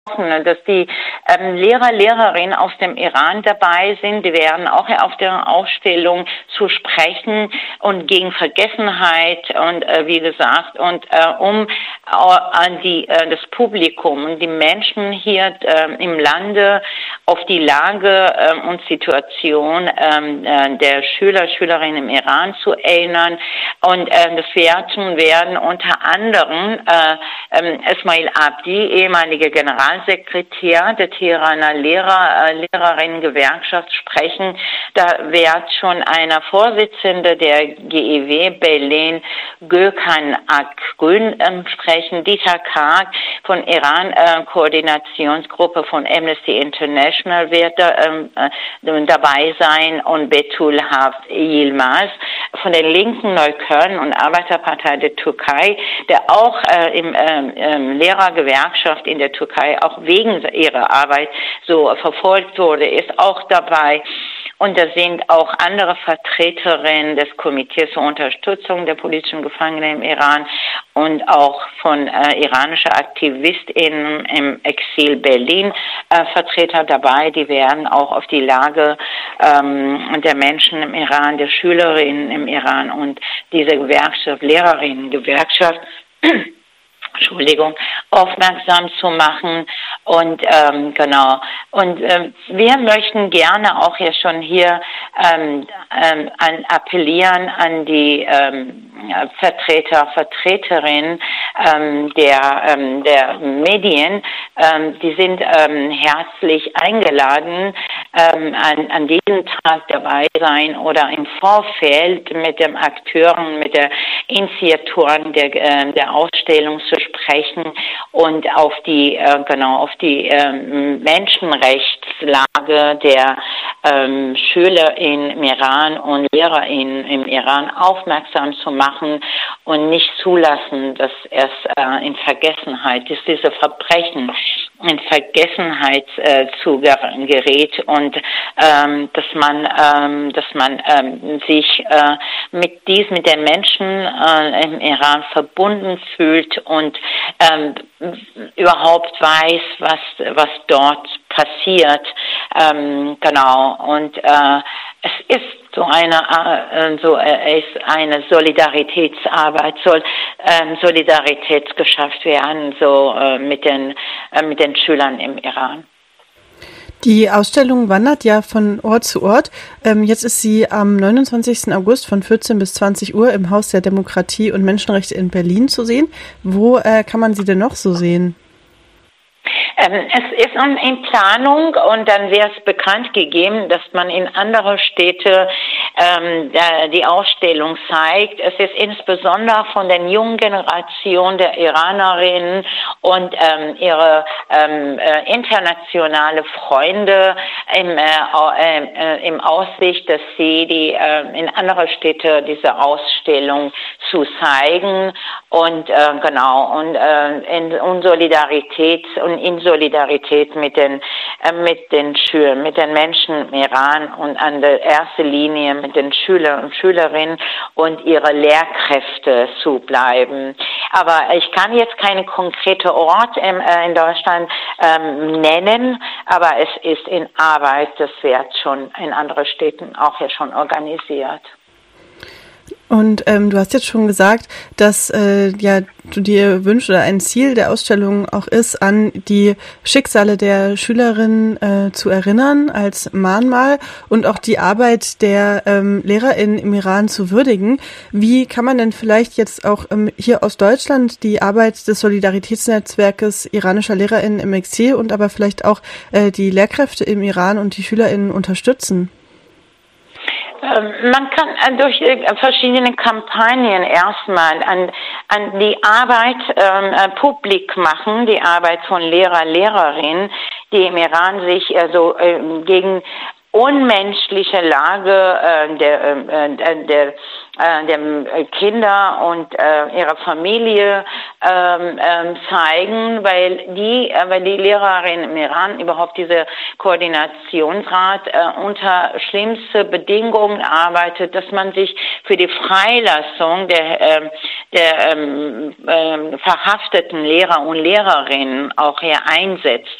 dass die Lehrer, Lehrerinnen aus dem Iran dabei sind. Die werden auch auf der Ausstellung zu sprechen und gegen Vergessenheit und wie gesagt und um an das Publikum und die Menschen hier im Lande auf die Lage und Situation der Schüler, Schülerinnen im Iran zu erinnern. Und das werden unter anderem Esmail Abdi, ehemaliger Generalsekretär der Teheraner Lehrerinnen-Gewerkschaft sprechen. Da wird schon einer Vorsitzende der GEW Berlin, Gökhan Akgün, sprechen. Dieter Karg von Iran-Koordinationsgruppe von Amnesty International wird dabei sein und Betul Haft Yilmaz von der linken Neukölln und Arbeiterpartei der Türkei, der auch im Lehrergewerkschaft in der Türkei auch wegen ihrer Arbeit so verfolgt wurde, ist auch dabei. Und da sind auch andere Vertreterinnen des Komitees zur Unterstützung der politischen Gefangenen im Iran und auch von iranischer AktivistInnen im Exil Berlin Vertreter dabei. Die werden auch auf die Lage der Menschen im Iran, der Schülerinnen im Iran und diese Gewerkschaft, Lehrerinnen-Gewerkschaft, aufmerksam zu machen und genau. Und wir möchten gerne auch ja schon hier appellieren an die Vertreterinnen der Medien. Die sind herzlich eingeladen, an diesem Tag dabei sein oder im Vorfeld mit den Akteuren, mit der Initiatoren der Ausstellung zu sprechen und auf die Menschenrechtslage der Schüler im Iran und LehrerInnen im Iran aufmerksam zu machen und nicht zulassen, dass es in Vergessenheit, dass diese Verbrechen in Vergessenheit gerät und dass man sich mit den Menschen im Iran verbunden fühlt und überhaupt weiß, was dort passiert. Genau. Und es ist eine Solidaritätsarbeit, soll Solidarität geschafft werden, mit den Schülern im Iran. Die Ausstellung wandert ja von Ort zu Ort. Jetzt ist sie am 29. August von 14 bis 20 Uhr im Haus der Demokratie und Menschenrechte in Berlin zu sehen. Wo kann man sie denn noch so sehen? Es ist in Planung und dann wird es bekannt gegeben, dass man in andere Städte die Ausstellung zeigt. Es ist insbesondere von der jungen Generation der Iranerinnen und ihre internationale Freunde im Aussicht, dass sie in andere Städte diese Ausstellung zu zeigen und genau und in Solidarität mit den Schülern, mit den Menschen im Iran und an der ersten Linie mit den Schülern und Schülerinnen und ihre Lehrkräfte zu bleiben. Aber ich kann jetzt keine konkrete Ort in Deutschland nennen, aber es ist in Arbeit, das wird schon in anderen Städten auch ja schon organisiert. Und du hast jetzt schon gesagt, dass du dir wünschst oder ein Ziel der Ausstellung auch ist, an die Schicksale der Schülerinnen zu erinnern als Mahnmal und auch die Arbeit der LehrerInnen im Iran zu würdigen. Wie kann man denn vielleicht jetzt auch hier aus Deutschland die Arbeit des Solidaritätsnetzwerkes iranischer LehrerInnen im Exil und aber vielleicht auch die Lehrkräfte im Iran und die SchülerInnen unterstützen? Man kann durch verschiedene Kampagnen erstmal an die Arbeit publik machen, die Arbeit von Lehrer, Lehrerinnen, die im Iran sich gegen unmenschliche Lage der Kinder und ihrer Familie zeigen, weil die Lehrerin im Iran überhaupt diese Koordinationsrat unter schlimmste Bedingungen arbeitet, dass man sich für die Freilassung der verhafteten Lehrer und Lehrerinnen auch hier einsetzt.